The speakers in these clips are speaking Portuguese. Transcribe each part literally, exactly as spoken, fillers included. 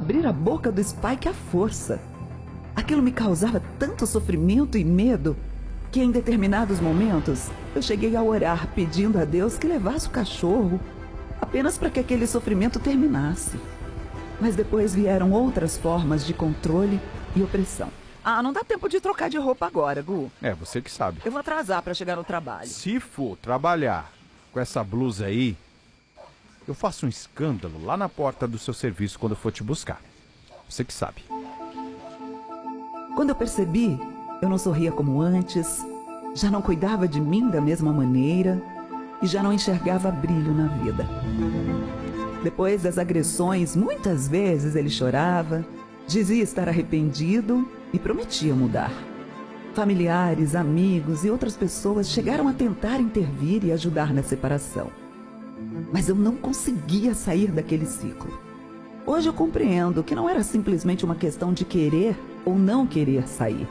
abrir a boca do Spike à força. Aquilo me causava tanto sofrimento e medo que em determinados momentos eu cheguei a orar pedindo a Deus que levasse o cachorro apenas para que aquele sofrimento terminasse. Mas depois vieram outras formas de controle e opressão. Ah, não dá tempo de trocar de roupa agora, Gu. É, você que sabe. Eu vou atrasar para chegar no trabalho. Se for trabalhar com essa blusa aí, eu faço um escândalo lá na porta do seu serviço quando eu for te buscar. Você que sabe. Quando eu percebi, eu não sorria como antes, já não cuidava de mim da mesma maneira e já não enxergava brilho na vida. Depois das agressões, muitas vezes ele chorava, dizia estar arrependido e prometia mudar. Familiares, amigos e outras pessoas chegaram a tentar intervir e ajudar na separação. Mas eu não conseguia sair daquele ciclo. Hoje eu compreendo que não era simplesmente uma questão de querer ou não querer sair.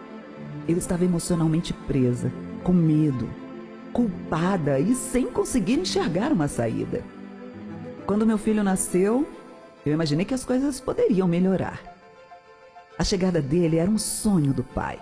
Eu estava emocionalmente presa, com medo, culpada e sem conseguir enxergar uma saída. Quando meu filho nasceu, eu imaginei que as coisas poderiam melhorar. A chegada dele era um sonho do pai.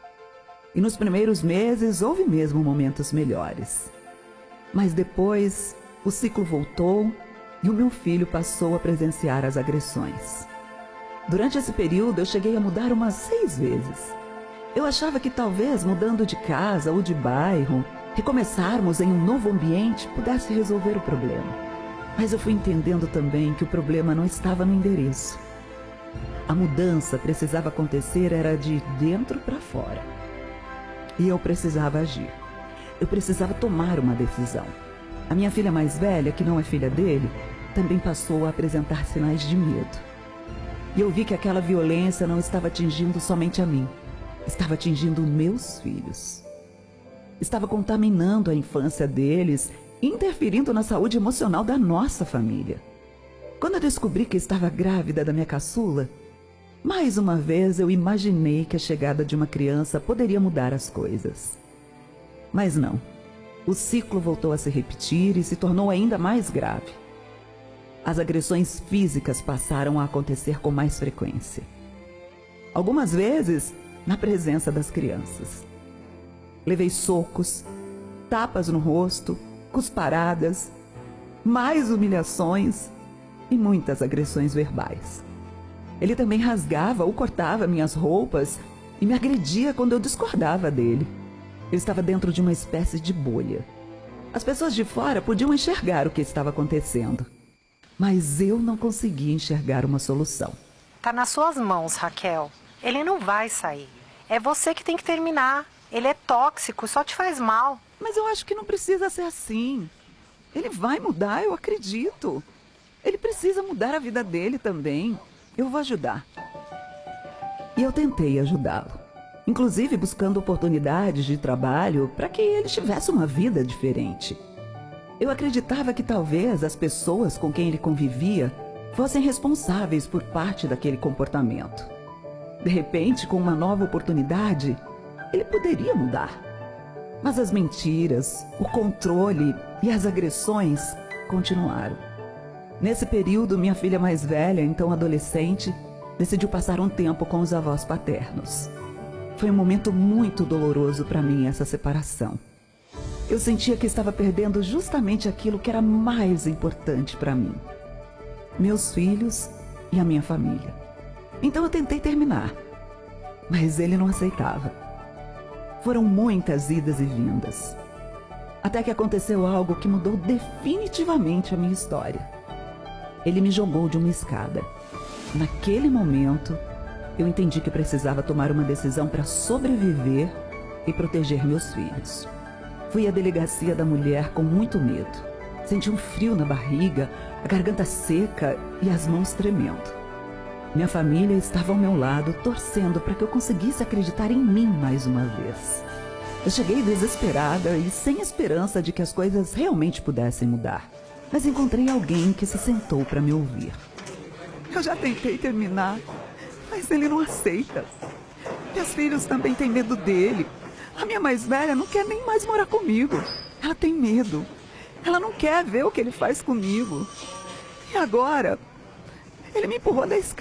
E nos primeiros meses houve mesmo momentos melhores. Mas depois o ciclo voltou e o meu filho passou a presenciar as agressões. Durante esse período eu cheguei a mudar umas seis vezes. Eu achava que talvez mudando de casa ou de bairro, recomeçarmos em um novo ambiente pudesse resolver o problema. Mas eu fui entendendo também que o problema não estava no endereço. A mudança precisava acontecer era de dentro para fora. E eu precisava agir. Eu precisava tomar uma decisão. A minha filha mais velha, que não é filha dele, também passou a apresentar sinais de medo. E eu vi que aquela violência não estava atingindo somente a mim. Estava atingindo meus filhos. Estava contaminando a infância deles, interferindo na saúde emocional da nossa família. Quando eu descobri que estava grávida da minha caçula, mais uma vez eu imaginei que a chegada de uma criança poderia mudar as coisas. Mas não. O ciclo voltou a se repetir e se tornou ainda mais grave. As agressões físicas passaram a acontecer com mais frequência. Algumas vezes, na presença das crianças. Levei socos, tapas no rosto, cusparadas, mais humilhações e muitas agressões verbais. Ele também rasgava ou cortava minhas roupas e me agredia quando eu discordava dele. Eu estava dentro de uma espécie de bolha. As pessoas de fora podiam enxergar o que estava acontecendo, mas eu não conseguia enxergar uma solução. Tá nas suas mãos, Raquel. Ele não vai sair. É você que tem que terminar. Ele é tóxico, só te faz mal. Mas eu acho que não precisa ser assim. Ele vai mudar, eu acredito. Ele precisa mudar a vida dele também. Eu vou ajudar. E eu tentei ajudá-lo. Inclusive buscando oportunidades de trabalho para que ele tivesse uma vida diferente. Eu acreditava que talvez as pessoas com quem ele convivia fossem responsáveis por parte daquele comportamento. De repente, com uma nova oportunidade, ele poderia mudar. Mas as mentiras, o controle e as agressões continuaram. Nesse período, minha filha mais velha, então adolescente, decidiu passar um tempo com os avós paternos. Foi um momento muito doloroso para mim essa separação. Eu sentia que estava perdendo justamente aquilo que era mais importante para mim. Meus filhos e a minha família. Então eu tentei terminar, mas ele não aceitava. Foram muitas idas e vindas, até que aconteceu algo que mudou definitivamente a minha história. Ele me jogou de uma escada. Naquele momento, eu entendi que precisava tomar uma decisão para sobreviver e proteger meus filhos. Fui à delegacia da mulher com muito medo. Senti um frio na barriga, a garganta seca e as mãos tremendo. Minha família estava ao meu lado, torcendo para que eu conseguisse acreditar em mim mais uma vez. Eu cheguei desesperada e sem esperança de que as coisas realmente pudessem mudar. Mas encontrei alguém que se sentou para me ouvir. Eu já tentei terminar, mas ele não aceita. Meus filhos também têm medo dele. A minha mais velha não quer nem mais morar comigo. Ela tem medo. Ela não quer ver o que ele faz comigo. E agora, ele me empurrou da escada.